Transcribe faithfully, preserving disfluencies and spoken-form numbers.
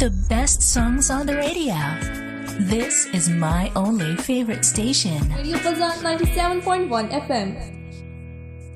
The best songs on the radio. This is my only favorite station. Radio Fazan ninety-seven point one F M.